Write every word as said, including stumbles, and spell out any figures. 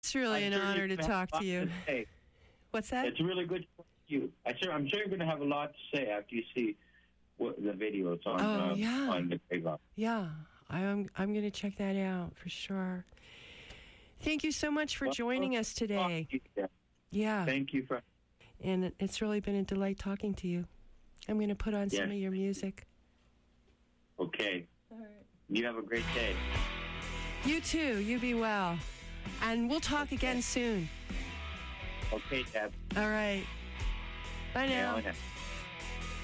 It's really I'm an sure honor you're to gonna have talk a to lot you. say. What's that? It's really good for you. I sure, I'm sure you're going to have a lot to say after you see what the videos on Oh, uh, yeah. on the playground. Yeah, I'm I'm going to check that out for sure. Thank you so much for Well, joining us today. talk to you. Yeah, Thank you for. and it's really been a delight talking to you. I'm going to put on some Yes. of your music. Okay. All right. You have a great day. You too. You be well. And we'll talk Okay. again soon. Okay, Deb. All right. Bye now. Yeah,